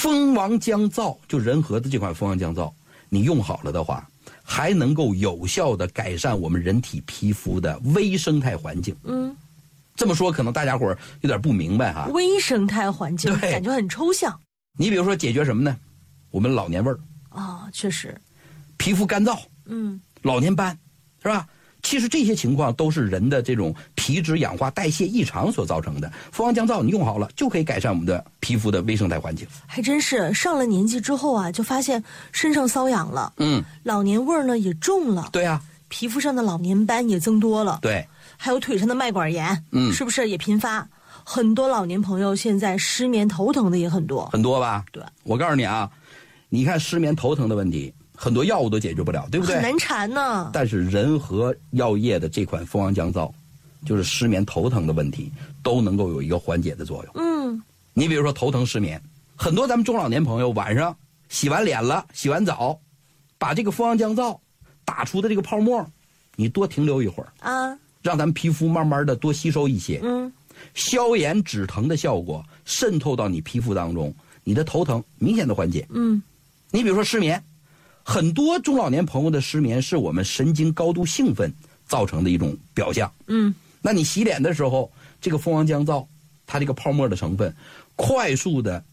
蜂王姜皂就仁和的这款蜂王姜皂，你用好了的话，还能够有效的改善我们人体皮肤的微生态环境。这么说可能大家伙有点不明白哈。 微生态环境感觉很抽象。 你比如说解决什么呢？我们老年味儿确实， 皮肤干燥，老年斑，是吧？其实这些情况都是人的这种皮脂氧化代谢异常所造成的。蜂王姜皂你用好了，就可以改善我们的皮肤的微生态环境。 还真是上了年纪之后啊，就发现身上瘙痒了，老年味儿呢也重了。 对啊， 皮肤上的老年斑也增多了。 对， 还有腿上的脉管炎，是不是也频发？很多老年朋友现在失眠头疼的也很多。 很多吧？ 对， 我告诉你啊，你看失眠头疼的问题，很多药物都解决不了，对不对？ 很难缠呢。 但是仁和药业的这款蜂王姜皂，就是失眠头疼的问题都能够有一个缓解的作用。你比如说头疼失眠，很多咱们中老年朋友晚上洗完脸了，洗完澡，把这个蜂王姜皂打出的这个泡沫，你多停留一会儿让咱们皮肤慢慢的多吸收一些，消炎止疼的效果渗透到你皮肤当中，你的头疼明显的缓解。你比如说失眠，很多中老年朋友的失眠是我们神经高度兴奋造成的一种表象。那你洗脸的时候，这个蜂王姜皂它这个泡沫的成分快速的